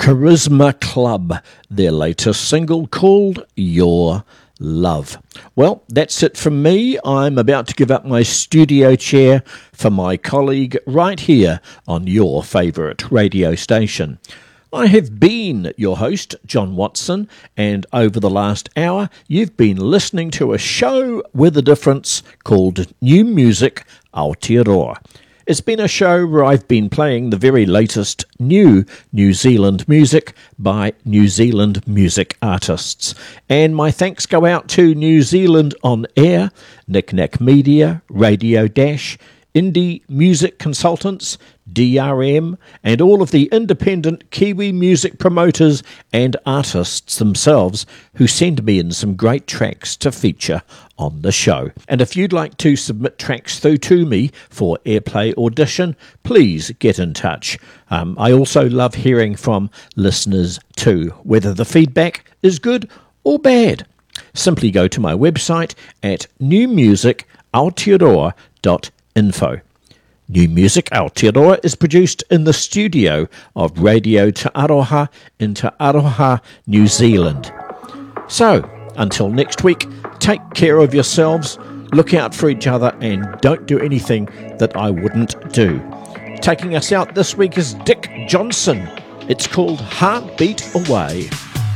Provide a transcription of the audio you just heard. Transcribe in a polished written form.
Charisma Club, their latest single called Your Love. Well, that's it from me. I'm about to give up my studio chair for my colleague right here on your favourite radio station. I have been your host, John Watson, and over the last hour you've been listening to a show with a difference called New Music Aotearoa. It's been a show where I've been playing the very latest new New Zealand music by New Zealand music artists. And my thanks go out to New Zealand On Air, Knick Knack Media, Radio Dash, Indie Music Consultants, DRM, and all of the independent Kiwi music promoters and artists themselves who send me in some great tracks to feature on the show. And if you'd like to submit tracks through to me for airplay audition, please get in touch. I also love hearing from listeners too, whether the feedback is good or bad. Simply go to my website at newmusicaotearoa.info. New Music Aotearoa is produced in the studio of Radio Te Aroha in Te Aroha, New Zealand. So, until next week, take care of yourselves, look out for each other, and don't do anything that I wouldn't do. Taking us out this week is Dick Johnson. It's called Heartbeat Away.